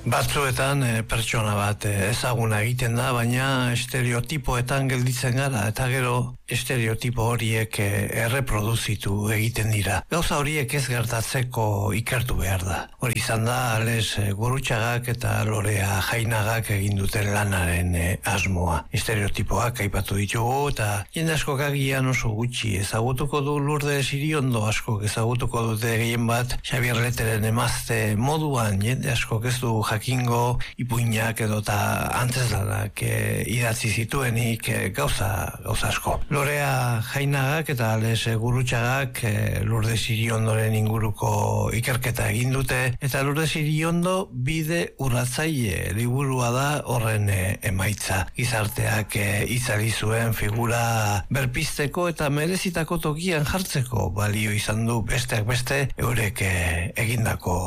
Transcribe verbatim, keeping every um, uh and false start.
Batzuetan e, pertsona bat e, ezaguna egiten da, baina estereotipoetan gelditzen gara, eta gero estereotipo horiek e, erreproduzitu egiten dira. Gauza horiek ez gertatzeko ikertu behar da. Hori izan da, ales e, Gurrutxagak eta Lorea Jainagak egin duten lanaren e, asmoa. Estereotipoak aipatu ditugu, eta jende asko agian oso gutxi ezagutuko du Lourdes Iriondo, asko ezagutuko dute gehien bat Xabier Leteren emazte moduan, jende asko ez du jakingo ipuinak edo eta antzeslanak e, idatzi zituenik e, gauza, gauza asko. Lorea Jainagak eta Ales Gurrutxagak e, Lourdes Iriondoren inguruko ikerketa egin dute, eta Lourdes Iriondo bide urratzaile liburua da horren e, emaitza. Gizarteak e, itzali zuen figura berpizteko eta merezitako tokian jartzeko balio izan du besteak beste eurek e, egindako